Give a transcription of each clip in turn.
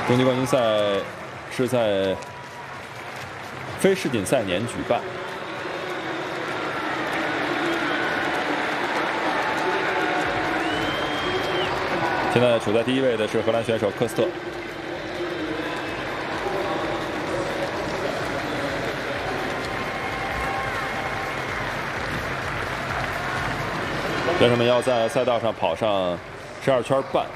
冬季冠军赛是在非世锦赛年举办。现在处在第一位的是荷兰选手科斯特。选手们要在赛道上跑上12圈半。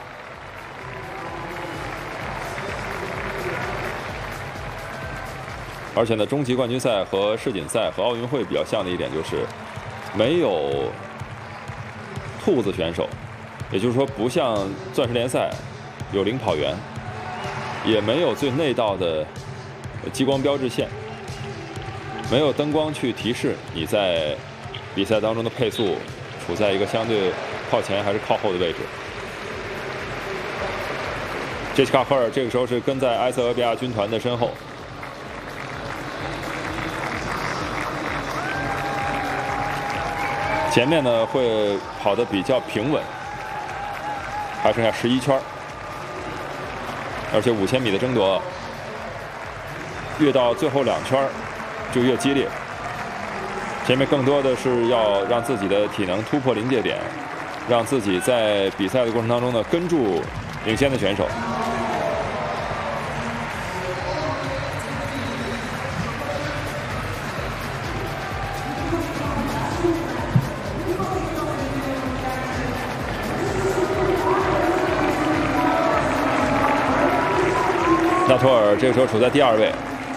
而且呢，终极冠军赛和世锦赛和奥运会比较像的一点就是，没有兔子选手，也就是说，不像钻石联赛有领跑员，也没有最内道的激光标志线，没有灯光去提示你在比赛当中的配速处在一个相对靠前还是靠后的位置。杰西卡·赫尔这个时候是跟在埃塞俄比亚军团的身后。前面呢会跑得比较平稳，还剩下11圈，而且5000米的争夺，越到最后2圈就越激烈。前面更多的是要让自己的体能突破临界点，让自己在比赛的过程当中呢跟住领先的选手。纳托尔这个时候处在第2位，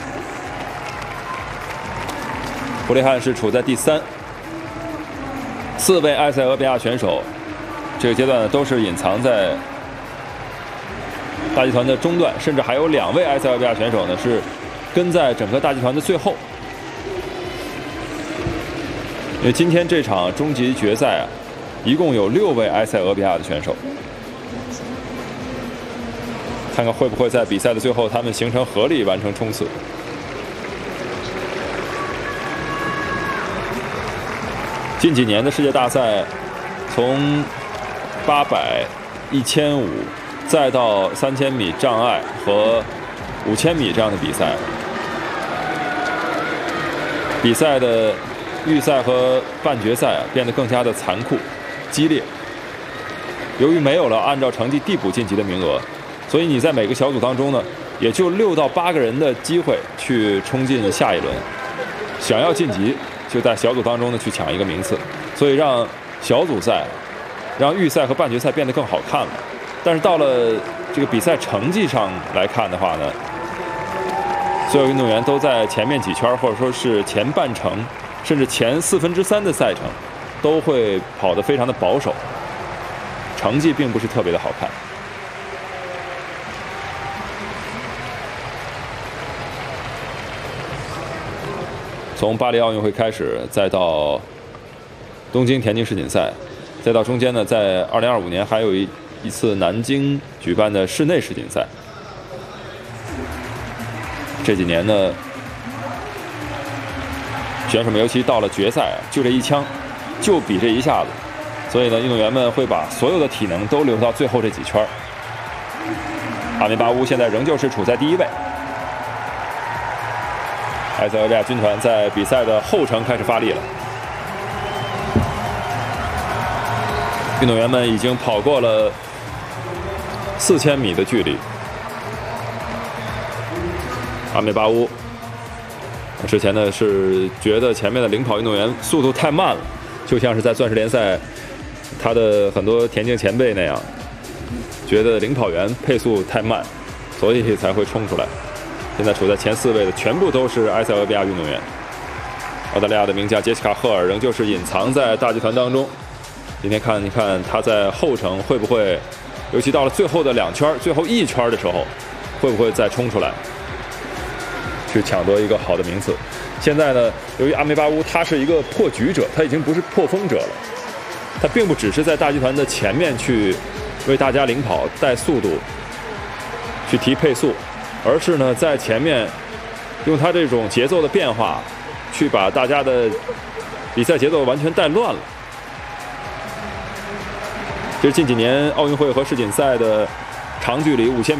弗雷汉是处在第3。4位埃塞俄比亚选手，这个阶段呢都是隐藏在大集团的中段，甚至还有2位埃塞俄比亚选手呢是跟在整个大集团的最后。因为今天这场终极决赛啊，一共有6位埃塞俄比亚的选手。看看会不会在比赛的最后，他们形成合力完成冲刺。近几年的世界大赛，从800、1500，再到3000米障碍和5000米这样的比赛，比赛的预赛和半决赛啊变得更加的残酷、激烈。由于没有了按照成绩递补晋级的名额。所以你在每个小组当中呢，也就6到8个人的机会去冲进下一轮。想要晋级，就在小组当中呢去抢一个名次。所以让小组赛、让预赛和半决赛变得更好看了。但是到了这个比赛成绩上来看的话呢，所有运动员都在前面几圈，或者说是前半程，甚至前3/4的赛程，都会跑得非常的保守，成绩并不是特别的好看。从巴黎奥运会开始，再到东京田径世锦赛，再到中间呢，在2025年还有一次南京举办的室内世锦赛。这几年呢，选手们尤其到了决赛，就这一枪，就比这一下子，所以呢，运动员们会把所有的体能都留到最后这几圈。阿米巴乌现在仍旧是处在第1位。埃塞俄比亚军团在比赛的后程开始发力了，运动员们已经跑过了4000米的距离。阿米巴乌之前呢是觉得前面的领跑运动员速度太慢了，就像是在钻石联赛他的很多田径前辈那样，觉得领跑员配速太慢，所以才会冲出来。现在处在前4位的全部都是埃塞俄比亚运动员。澳大利亚的名将杰西卡·赫尔仍旧是隐藏在大集团当中。今天看一看他在后程会不会，尤其到了最后的2圈、最后1圈的时候，会不会再冲出来，去抢夺一个好的名次。现在呢，由于阿梅巴乌他是一个破局者，他已经不是破风者了，他并不只是在大集团的前面去为大家领跑、带速度、去提配速。而是呢，在前面用他这种节奏的变化，去把大家的比赛节奏完全带乱了。这是近几年奥运会和世锦赛的长距离5000米。